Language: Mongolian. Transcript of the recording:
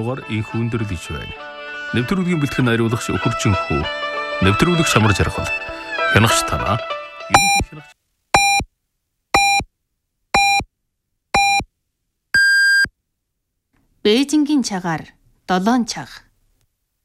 дугаар инх өндөрлөж байна. Нэвтрүүлгийн бэлтгэн найруулагч өхөрчин хүү. Нэвтрүүлэг шамар жаргал. Хянагч танаа. Бээжингийн цагаар 7 цаг.